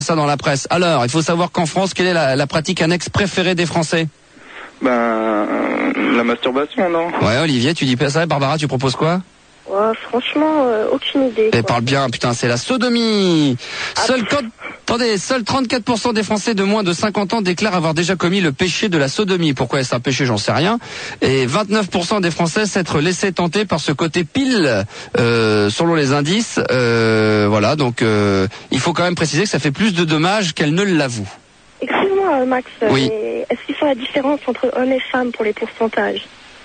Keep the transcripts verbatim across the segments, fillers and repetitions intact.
ça dans la presse. Alors, il faut savoir qu'en France, quelle est la, la pratique annexe préférée des Français? Ben, euh, la masturbation, non? Ouais, Olivier, tu dis pas ça. Barbara, tu proposes quoi? Ouais, franchement, euh, aucune idée. Et parle bien, putain, c'est la sodomie. Ah, Seul quand, attendez, seuls trente-quatre pour cent des Français de moins de cinquante ans déclarent avoir déjà commis le péché de la sodomie. Pourquoi est-ce un péché, j'en sais rien. Et vingt-neuf pour cent des Français s'être laissés tenter par ce côté pile, euh, selon les indices. Euh, voilà, donc euh, il faut quand même préciser que ça fait plus de dommages qu'elle ne l'avoue. Excuse-moi, Max. Oui. mais Est-ce qu'il faut la différence entre hommes et femmes pour les pourcentages?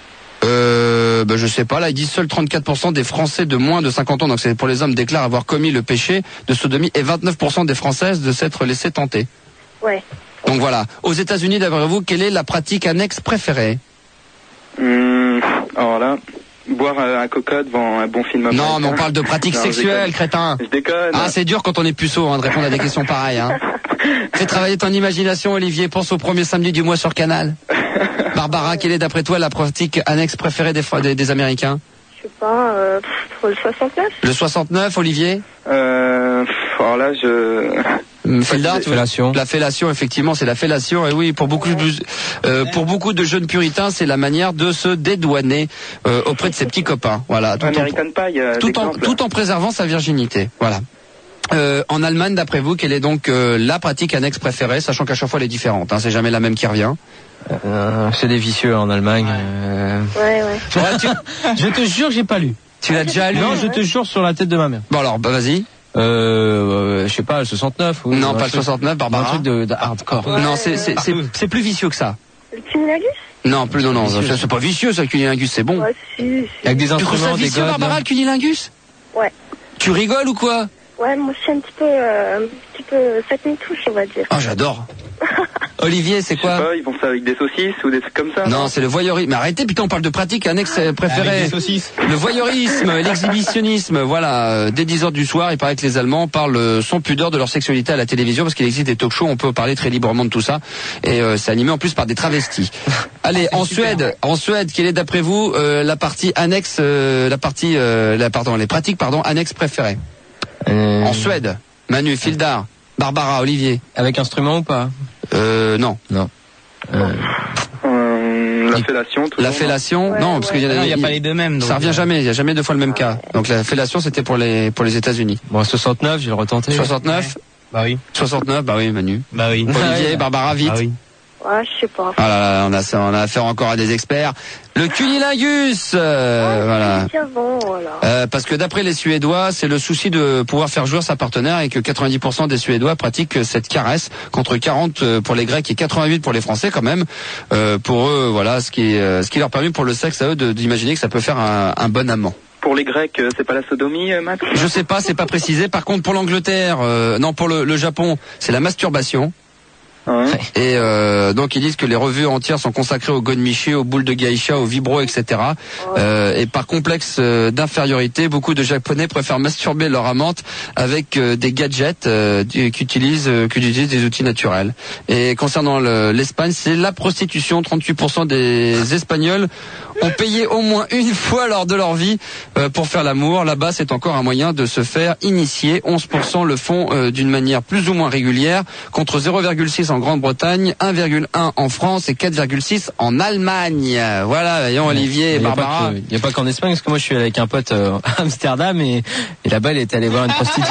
Euh, ben je sais pas, là ils disent seuls trente-quatre pour cent des Français de moins de cinquante ans, donc c'est pour les hommes, déclarent avoir commis le péché de sodomie et vingt-neuf pour cent des Françaises de s'être laissées tenter. Ouais. Donc voilà. Aux États-Unis, d'après vous, quelle est la pratique annexe préférée? Hum, alors là, boire un coca devant un bon film américain. Non, mais on parle de pratique Non, sexuelle, je crétin. Je déconne. Ah, c'est dur quand on est puceau hein, de répondre à des questions pareilles. Hein. Fais travailler ton imagination, Olivier. Pense au premier samedi du mois sur Canal. Barbara, quelle est d'après toi la pratique annexe préférée des, des, des Américains? Je sais pas, euh, pff, le soixante-neuf? Le soixante-neuf, Olivier? Euh, alors là, je... Fildar, tu veux- Fellation. La fellation, effectivement, c'est la fellation. Et oui, pour beaucoup de, euh, pour beaucoup de jeunes puritains, c'est la manière de se dédouaner euh, auprès de ses petits copains. Voilà, tout American en, Pie, euh, tout en, d'exemple. tout en préservant sa virginité. Voilà. Euh, en Allemagne, d'après vous, quelle est donc euh, la pratique annexe préférée, sachant qu'à chaque fois elle est différente. Hein, c'est jamais la même qui revient. Euh, c'est des vicieux en Allemagne. Euh... Ouais, ouais. Ouais, tu- je te jure, j'ai pas lu. Tu l'as déjà lu? Non, je te jure sur la tête de ma mère. Bon alors, bah vas-y. Euh, euh, je sais pas, le soixante-neuf. Oui, Non, un pas le truc- soixante-neuf, Un Barbara. truc de, de hardcore. Non, c'est c'est c'est c'est plus vicieux que ça. Le cunilingus? Non, plus non non, Vicieux. c'est c'est pas vicieux ça, le cunilingus, c'est bon. Ouais, si, si. Avec des Tu trouves ça instruments, des vicieux, godes. Barbara, là. le cunilingus? Ouais. Tu rigoles ou quoi? Ouais, moi aussi un petit peu, euh, un petit peu, faites une touche, on va dire. Oh, j'adore. Olivier, c'est Je sais quoi? pas, ils font ça avec des saucisses ou des trucs comme ça. Non, c'est le voyeurisme. Mais arrêtez, putain, on parle de pratique annexe euh, préférée. Avec des saucisses. Le voyeurisme, l'exhibitionnisme, voilà. euh, Dès dix heures du soir, il paraît que les Allemands parlent euh, sans pudeur de leur sexualité à la télévision, parce qu'il existe des talk-shows, on peut parler très librement de tout ça. Et euh, c'est animé en plus par des travestis. Allez, en Suède, en Suède, quelle est d'après vous euh, la partie annexe, euh, la partie, euh, la, pardon, les pratiques, pardon, annexes préférées? Euh, En Suède, Manu, Fildar, Barbara, Olivier. Avec instrument ou pas? Euh, non. Non. Euh, Euh, la Il- fellation, toujours. La fellation, Ouais, non, parce ouais. qu'il y en a, Non, il n'y a il- pas les deux mêmes. donc, ça revient euh, jamais, il y a jamais deux fois le même cas. Donc la fellation, c'était pour les pour les États-Unis. bon, soixante-neuf, je vais le retenter. soixante-neuf, Bah oui. soixante-neuf, bah oui, Manu. Bah oui. Olivier, Ouais. Barbara, vite. Bah oui. Ouais, je sais pas. Ah là là, on a ça, on a affaire encore à des experts. Le cunilingus, euh, voilà. C'est avant, voilà. Euh, parce que d'après les Suédois, c'est le souci de pouvoir faire jouir sa partenaire et que quatre-vingt-dix pour cent des Suédois pratiquent cette caresse contre quarante pour les Grecs et quatre-vingt-huit pour les Français quand même. Euh, pour eux, voilà, ce qui, euh, ce qui leur permet pour le sexe à eux de- d'imaginer que ça peut faire un, un bon amant. Pour les Grecs, euh, c'est pas la sodomie, euh, Max? Je sais pas, c'est pas précisé. Par contre, pour l'Angleterre, euh, non, pour le, le Japon, c'est la masturbation. Hein. Et euh, donc ils disent que les revues entières sont consacrées au gonmichi, aux boules de geisha, aux vibro, et cetera. Euh, et par complexe euh, d'infériorité, beaucoup de Japonais préfèrent masturber leur amante avec euh, des gadgets euh, du- qu'utilisent euh, qu'utilisent des outils naturels. Et concernant le- l'Espagne, c'est la prostitution. trente-huit pour cent des Espagnols ont payé au moins une fois lors de leur vie euh, pour faire l'amour. Là-bas, c'est encore un moyen de se faire initier. onze pour cent le font euh, d'une manière plus ou moins régulière, contre zéro virgule six en Grande-Bretagne, un virgule un en France et quatre virgule six en Allemagne. Voilà, voyons Olivier et Il n'y a, Barbara. pas que- il y a pas qu'en Espagne, parce que moi je suis allé avec un pote euh, à Amsterdam et, et là-bas il est allé voir une prostituée.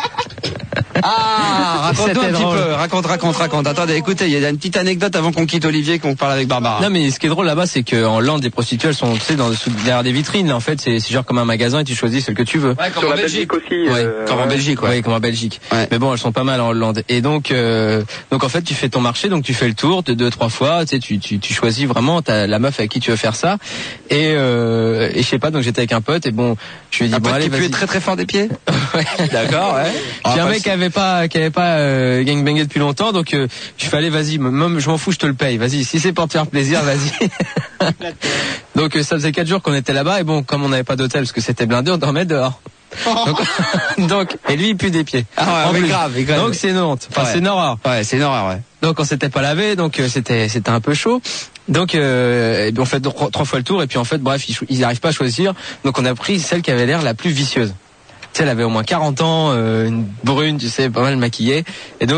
Ah, raconte-nous C'était un petit drôle. peu. Raconte, raconte, raconte. Attendez, écoutez, il y a une petite anecdote avant qu'on quitte Olivier, qu'on parle avec Barbara. Non mais ce qui est drôle là-bas c'est qu'en Hollande les prostituées elles sont tu sais, dans, sous- derrière des vitrines là, en fait c'est c'est genre comme un magasin et tu choisis celle que tu veux. Ouais, comme Sur en la Belgique. Belgique aussi. Ouais, euh, Comme en ouais. Belgique, ouais. Oui, comme en Belgique. Ouais. Mais bon, elles sont pas mal en Hollande. Et donc, euh, donc en fait, tu fais ton marché, donc tu fais le tour de deux, trois fois. Tu sais, tu, tu, tu choisis vraiment ta, la meuf avec qui tu veux faire ça. Et, euh, et je sais pas. Donc j'étais avec un pote et bon, je lui ai dit Un bon pote allez, qui pue vas-y. très très fort des pieds. Ouais. D'accord, ouais. Puis Ah, un pas mec le- qui avait pas, qui avait pas euh, gangbangé depuis longtemps, donc euh, je fais allez, vas-y, même je m'en fous, je te le paye. Vas-y, si c'est pour te faire plaisir, vas-y. Donc euh, ça faisait quatre jours qu'on était là-bas et bon, comme on n'avait pas d'hôtel parce que c'était blindé, on dormait dehors. Donc, donc, et lui il pue des pieds. Ah ouais, En mais plus. grave, mais grave. Donc c'est une honte. Enfin Ouais. c'est une horreur. Ouais, c'est une horreur, ouais. Donc on s'était pas lavé, donc euh, c'était c'était un peu chaud. Donc euh, et puis on fait trois, trois fois le tour et puis en fait bref ils, chou- ils arrivent pas à choisir. Donc on a pris celle qui avait l'air la plus vicieuse. Tu sais, elle avait au moins quarante ans, euh, une brune, tu sais, pas mal maquillée. Et donc